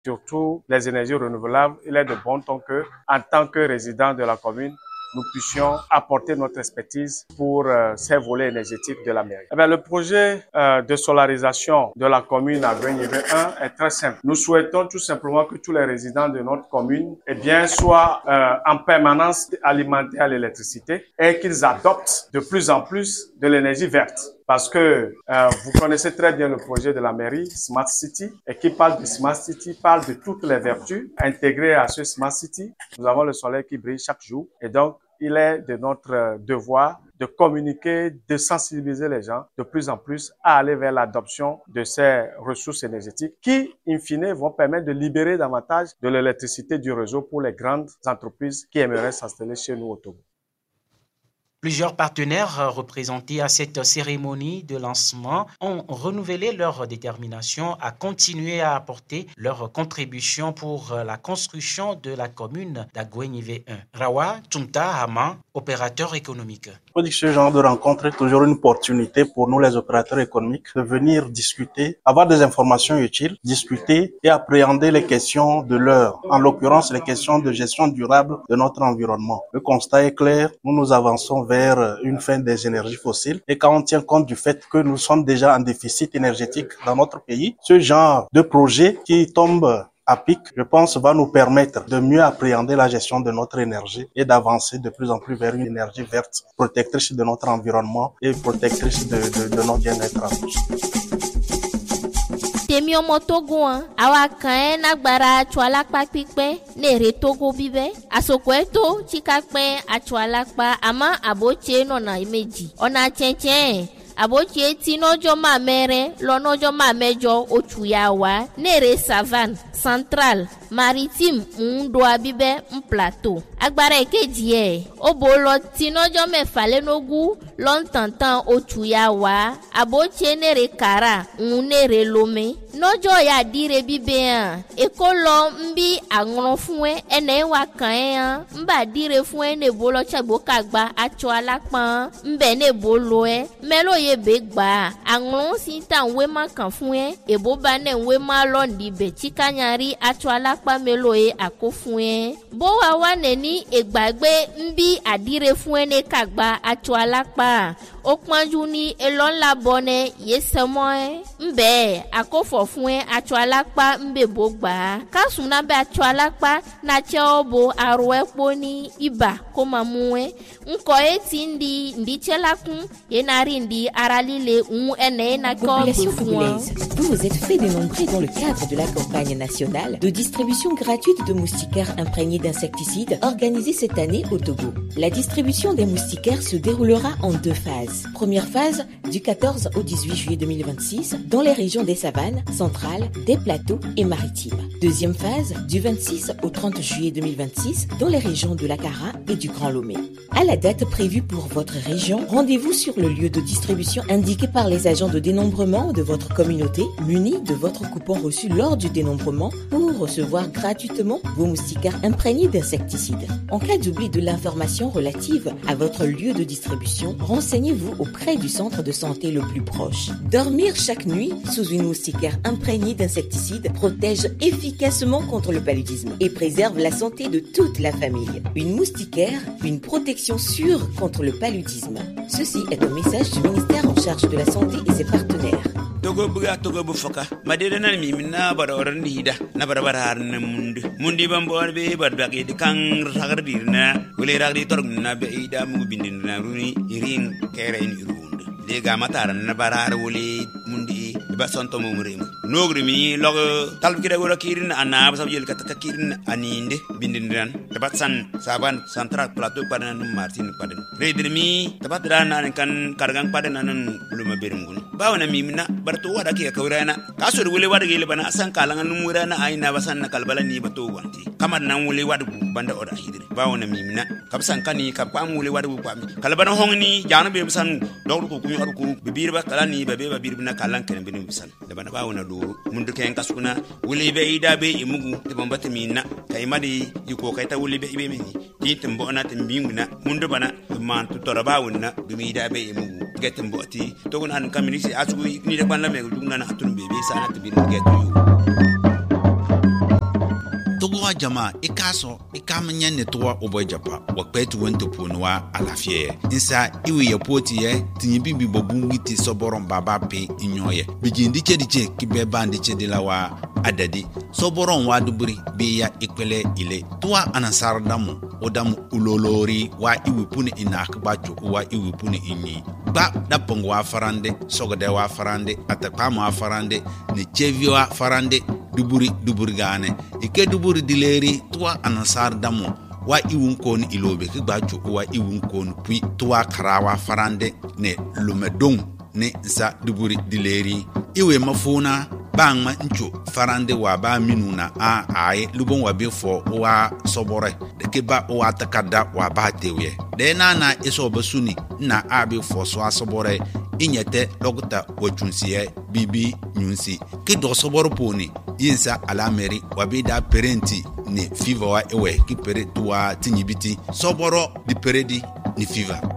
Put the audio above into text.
surtout les énergies renouvelables, il est de bon ton que, en tant que résident de la commune, nous puissions apporter notre expertise pour ces volets énergétiques de la mairie. Le projet de solarisation de la commune à Guenièvre 1 est très simple. Nous souhaitons tout simplement que tous les résidents de notre commune soient en permanence alimentés à l'électricité et qu'ils adoptent de plus en plus de l'énergie verte. Parce que vous connaissez très bien le projet de la mairie Smart City, et qui parle de Smart City, parle de toutes les vertus intégrées à ce Smart City. Nous avons le soleil qui brille chaque jour, et donc il est de notre devoir de communiquer, de sensibiliser les gens de plus en plus à aller vers l'adoption de ces ressources énergétiques qui, in fine, vont permettre de libérer davantage de l'électricité du réseau pour les grandes entreprises qui aimeraient s'installer chez nous au Togo. Plusieurs partenaires représentés à cette cérémonie de lancement ont renouvelé leur détermination à continuer à apporter leur contribution pour la construction de la commune d'Aguenièvre 1. Rawa Tumta Hama, opérateur économique. On dit que ce genre de rencontre est toujours une opportunité pour nous les opérateurs économiques de venir discuter, avoir des informations utiles, discuter et appréhender les questions de l'heure, en l'occurrence les questions de gestion durable de notre environnement. Le constat est clair, nous avançons vers une fin des énergies fossiles et quand on tient compte du fait que nous sommes déjà en déficit énergétique dans notre pays, ce genre de projet qui tombe à pic, je pense, va nous permettre de mieux appréhender la gestion de notre énergie et d'avancer de plus en plus vers une énergie verte, protectrice de notre environnement et protectrice de notre bien-être à tous. Temi ọmọ Togo àwa kan nagbara atsualakpa kpikpe nere Togo bibe asoko eto tsikakpe atsualakpa ama abotse nɔna meji ɔna tsɛtsɛ abotse ti n'ɔdzɔ ma mɛrɛ lɔ n'ɔdzɔ ma mɛdzɔ otsu ya wa nere savane central maritime ŋuɖoa bibe plateau agbara ekedie obo lɔ ti n'ɔdzɔ mɛfa le nogu lɔ ŋtantan otsu ya wa abotse nere kara ŋu nere lome n'ɔdzɔ ya dire bibea ekolɔ nbi aŋlɔ fún ene wa kan nba dire fún ne bolo tsagbo kagba atsɔ alakpan nbɛ ne bolo mɛlo ye be gba aŋlɔ si ta nwe ma kan fún ebo ba ne nwe ma lɔ ndi bɛ tsikanyari atsɔ alakpa melo ye ako fún bo wa neni egbagbe nbi adire fún ne kagba atsɔ alakpa o kpanju ni elɔn labɔ ne yesemɔ nbɛ akofɔ fún atsɔ alakpa nbɛ bo gba kasuna bɛ atsɔ alakpa natsɛ bo aro ekpo ni iba koma mu nkɔ eti ndi tsɛ la kun yenari ndi arali le ene na kɔ Population congolaise, vous vous êtes fait dénombrer dans le cadre de la campagne nationale de distribution gratuite de moustiquaires imprégnés d'insecticides organisée cette année au Togo. La distribution des moustiquaires se déroulera en 2 phases. Première phase, du 14 au 18 juillet 2026, dans les régions des savanes, centrales, des plateaux et maritimes. Deuxième phase, du 26 au 30 juillet 2026, dans les régions de l'Akara et du Grand Lomé. À la date prévue pour votre région, rendez-vous sur le lieu de distribution indiqué par les agents de dénombrement de votre communauté, munis de votre coupon reçu lors du dénombrement pour recevoir gratuitement vos moustiquaires imprégnés d'insecticides. En cas d'oubli de l'information relative à votre lieu de distribution, renseignez-vous auprès du centre de santé le plus proche. Dormir chaque nuit sous une moustiquaire imprégnée d'insecticides protège efficacement contre le paludisme et préserve la santé de toute la famille. Une moustiquaire, une protection sûre contre le paludisme. Ceci est un message du ministère en charge de la santé et ses partenaires. Togo buga togo bufaka madede na mi na bara oran dida na bara bara na mundi bambor be barbagi de kan ragardir na wele ragdi torg na be ida mu bindin na runi irin kere in irund de ga matar na bara wele mundi ba santo mo murem nogri mi log talb kida gora kirin ana ba sabjel kataka kirin aninde bindin ran tabatsan saban central plateau padan martin padan redir mi tabatra na kan kargang padan nan luma berungun bawana mi na barto wada ke kawrana kasur wule wada gele bana asan kalangan numurana aina basan na kalbala ni bato wanti kamar nan wule wada banda oda hidri bawana mi na kabsan kani kabam wule wada bu pami kalbana hongni janu be basan dawru ko kumi aru ko bibir ba kalani ba be ba bir bina kalan ken bin bisan da bana bawana do mundu ken kasuna wule be ida be imugu te bambata mi na kay madi yiko kay ta wule be ibe mi ti tembo na tembinguna mundu bana man to torabawuna bi ida be imugu getem boti to gon an kamini asu ni de ban la me jugna na hatun bebe sana tibin getu togo jama ikaso ikamanya ne towa obo japa wa kwetu wento ponwa alafie insa iwe ya poti ye tinyibi bi bobungiti soboron baba pe inyoye bijindi chediche kibeba ndiche dilawa adadi soboron wa duburi be ya ikwele ile towa anasar damu odamu ulolori wa iwe puni inakba chu wa iwe puni inyi ba dapong wa farande sogode wa farande atakama wa farande ni chevi wa farande duburi gane ike duburi dileri towa anasar damu wa iwun kon ilobe ki gbacho wa iwun kon pui towa karawa farande ne lumedong ne sa duburi dileri iwe mafuna bangma ncho farande wa ba minuna a ai lubon wa befo wa sobore de ke ba wa takada wa ba tewe de na eso basuni na abi fo so asobore inyete logta wachunsiye bibi nyunsi ki do soboro poni yinsa alameri wa bida parenti ni fever wa ewe ki pere tuwa tinyibiti soboro di peredi ni fever